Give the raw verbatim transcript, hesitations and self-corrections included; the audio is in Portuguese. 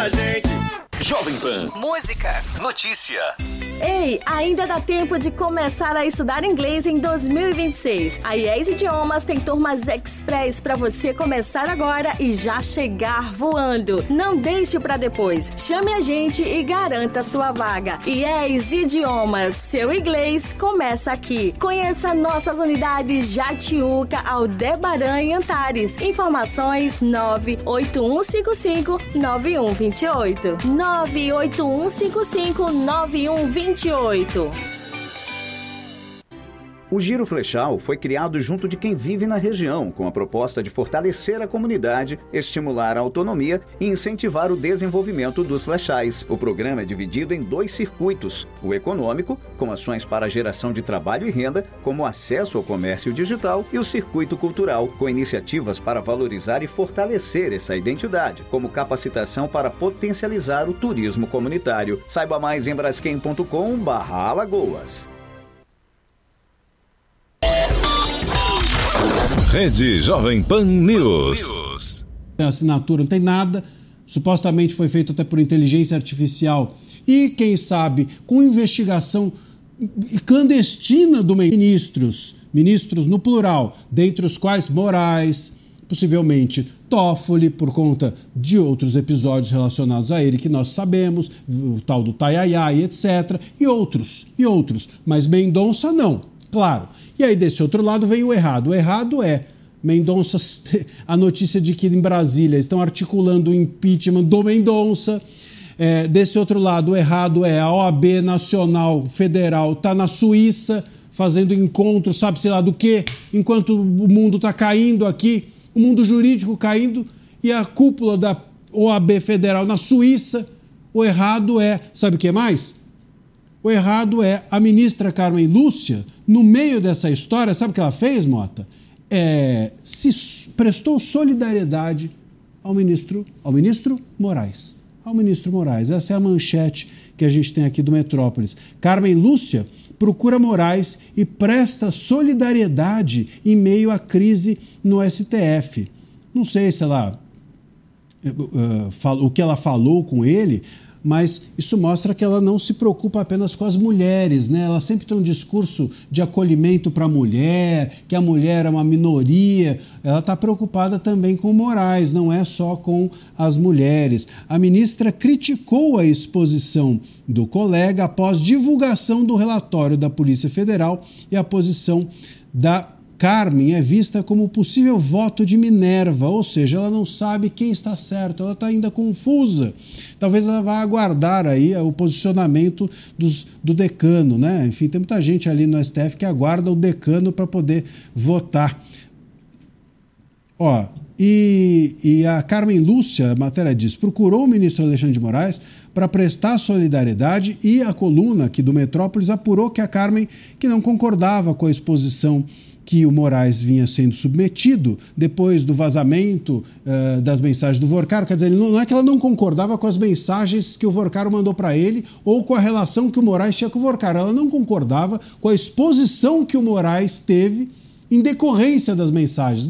da gente. Jovem Pan. Música. Notícia. Ei, ainda dá tempo de começar a estudar inglês em dois mil e vinte e seis. A I E S Idiomas tem turmas express para você começar agora e já chegar voando. Não deixe para depois. Chame a gente e garanta sua vaga. I E S Idiomas, seu inglês começa aqui. Conheça nossas unidades Jatiuca, Aldebaran e Antares. Informações nove oito um cinco cinco nove um dois oito. nove oito um cinco cinco nove um dois oito. O Giro Flechal foi criado junto de quem vive na região, com a proposta de fortalecer a comunidade, estimular a autonomia e incentivar o desenvolvimento dos flechais. O programa é dividido em dois circuitos: o econômico, com ações para a geração de trabalho e renda, como acesso ao comércio digital, e o circuito cultural, com iniciativas para valorizar e fortalecer essa identidade, como capacitação para potencializar o turismo comunitário. Saiba mais em braskem ponto com barra Alagoas. Rede Jovem Pan News. A assinatura não tem nada, supostamente foi feito até por inteligência artificial e, quem sabe, com investigação clandestina do ministros, ministros no plural, dentre os quais Moraes, possivelmente Toffoli, por conta de outros episódios relacionados a ele que nós sabemos, o tal do Tayayay, etcétera, e outros, e outros, mas Mendonça não, claro. E aí, desse outro lado, vem o errado. O errado é Mendonça, a notícia de que em Brasília estão articulando o impeachment do Mendonça. É, desse outro lado, o errado é a O A B Nacional Federal está na Suíça, fazendo encontro, sabe-se lá do quê, enquanto o mundo está caindo aqui, o mundo jurídico caindo, e a cúpula da O A B Federal na Suíça. O errado é, sabe o que mais? O errado é a ministra Carmen Lúcia, no meio dessa história, sabe o que ela fez, Mota? É, se prestou solidariedade ao ministro, ao ministro Moraes. Ao ministro Moraes. Essa é a manchete que a gente tem aqui do Metrópolis. Carmen Lúcia procura Moraes e presta solidariedade em meio à crise no S T F. Não sei se ela, uh, falou, o que ela falou com ele, mas isso mostra que ela não se preocupa apenas com as mulheres, né? Ela sempre tem um discurso de acolhimento para a mulher, que a mulher é uma minoria. Ela está preocupada também com o Moraes, não é só com as mulheres. A ministra criticou a exposição do colega após divulgação do relatório da Polícia Federal, e a posição da Carmen é vista como possível voto de Minerva, ou seja, ela não sabe quem está certo, ela está ainda confusa. Talvez ela vá aguardar aí o posicionamento dos, do decano, né? Enfim, tem muita gente ali no S T F que aguarda o decano para poder votar. Ó, e, e a Carmen Lúcia, a matéria diz, procurou o ministro Alexandre de Moraes para prestar solidariedade, e a coluna aqui do Metrópolis apurou que a Carmen, que não concordava com a exposição que o Moraes vinha sendo submetido depois do vazamento uh, das mensagens do Vorcaro. Quer dizer, não é que ela não concordava com as mensagens que o Vorcaro mandou para ele ou com a relação que o Moraes tinha com o Vorcaro. Ela não concordava com a exposição que o Moraes teve em decorrência das mensagens.